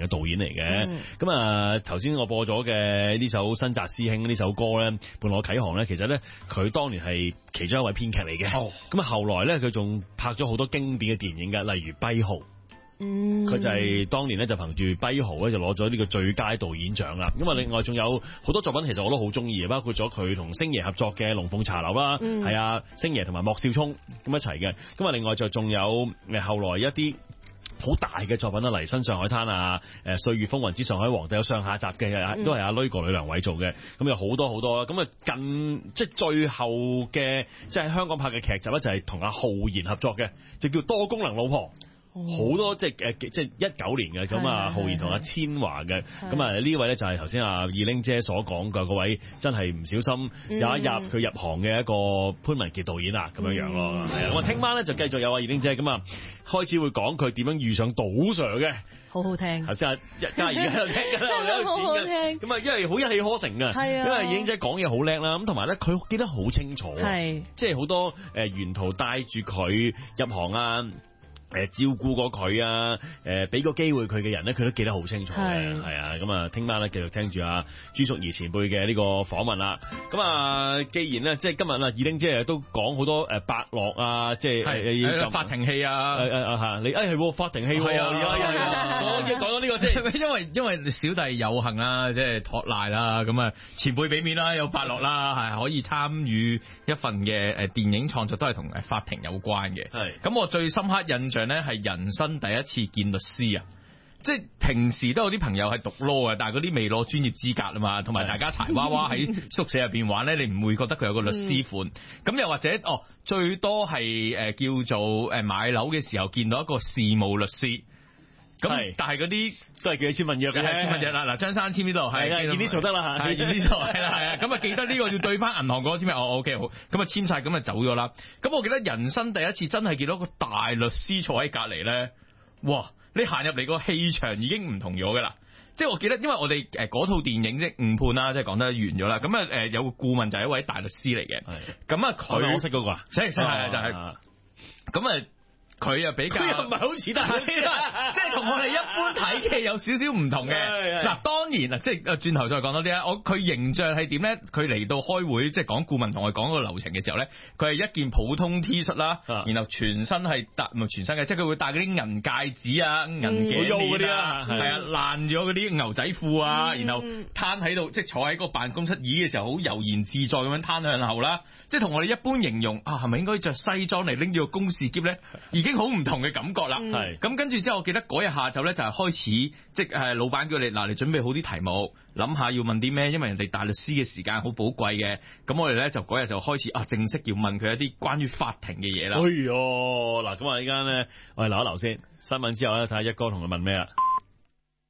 嘅導演嚟嘅。咁啊，頭先我播咗嘅呢首新紮師兄呢首歌咧，伴我啟航咧，其實咧佢當年係其中一位編劇嚟嘅。咁啊，後來咧佢仲拍咗好多經典嘅電影㗎，例如《跛豪》。佢就係當年咧就憑住《跛豪》咧就攞咗呢個最佳導演獎啦。咁啊，另外仲有好多作品，其實我都好中意，包括咗佢同星爺合作嘅《龍鳳茶樓》啦，係啊，星爺同埋莫少聰咁一齊嘅。咁啊，另外就仲有後來一啲好大嘅作品啦，嚟《新上海灘》啊，《歲月風雲之上海皇帝》有上下集嘅，都係阿雷哥呂良偉做嘅。咁有好多好多啦。咁啊，即係最後嘅即係香港拍嘅劇集咧，就係同阿浩然合作嘅，就叫《多功能老婆》。好多即係19年嘅，咁啊浩然同阿千華嘅，咁啊呢位咧就係頭先阿二玲姐所講嘅嗰位，真係唔小心有一日佢入行嘅一個潘文傑導演啊，咁樣樣咯。係啊，我聽晚咧就繼續有阿二玲姐咁啊，開始會講佢點樣遇上賭 Sir 嘅， 好好聽。 頭先阿嘉怡喺度聽緊啦，我喺度剪緊。咁啊，因為好一氣呵成嘅，因為二玲姐講嘢好叻啦，咁同埋咧佢記得好清楚，即係好多沿途帶住佢入行啊。照顧過佢啊，俾個機會佢嘅人咧，佢都記得好清楚嘅，係啊，咁啊，聽晚咧繼續聽住阿朱淑儀前輩嘅呢個訪問啦。咁啊，既然咧即係今日啊，二玲姐都講好多伯樂啊，即係法庭戲啊， 你係法庭戲，係啊，講咗呢個先， 因為小弟有幸啦，即係托賴啦，咁啊前輩俾面啦，有伯樂啦，係可以參與一份嘅電影創作，都係同法庭有關嘅。係，咁我最深刻印象咧係人生第一次見律師啊！即係平時都有啲朋友係讀 law 嘅，但係嗰啲未攞專業資格啊嘛，同埋大家柴娃娃喺宿舍入邊玩咧，你唔會覺得佢有個律師款。咁又或者最多係叫做買樓嘅時候見到一個事務律師。咁但係嗰啲都係叫你簽文約嘅， 簽文約啦。嗱，張生簽呢度係驗啲數得啦嚇， 驗啲數係啦。咁啊記得呢個要對翻銀行嗰個簽名。OK 好。咁啊簽晒，咁啊走咗啦。咁我記得人生第一次真係見到個大律師坐喺隔離咧，哇！你行入嚟個氣場已經唔同咗㗎啦。即係我記得，因為我哋嗰套電影即係誤判啦，即係講得完咗啦。咁啊有個顧問就係一位大律師嚟嘅。咁啊佢我識嗰個啊， 係就係咁啊。佢又比較， 佢又唔係好似大律師， 即係同我哋一般睇嘅有少少唔同嘅。嗱，當然啊，即係轉頭再講多啲啦。佢形象係點咧？佢嚟到開會，即係講顧問同我講個流程嘅時候咧，佢係一件普通 T 恤啦，然後全身係全身嘅，即係佢會戴嗰啲銀戒指啊、銀頸鏈啊，係啊，爛咗嗰啲牛仔褲啊，然後攤喺度，即係坐喺個辦公室椅嘅時候，好悠然自在咁樣攤向後啦。即係同我哋一般形容係咪應該着西裝嚟拎住個公事喼咧？已經好唔同嘅感覺啦，咁跟住之後，我記得嗰日下晝咧就係開始，即係老闆叫你嗱，你準備好啲題目，諗下要問啲咩，因為人哋大律師嘅時間好寶貴嘅，咁我哋咧就嗰日就開始正式要問佢一啲關於法庭嘅嘢啦。 哎喲，嗱咁啊，依家咧我哋留一留先，新聞之後咧睇下一哥同佢問咩啦。